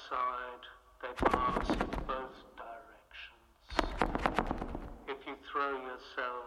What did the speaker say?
outside, they pass both directions. If you throw yourself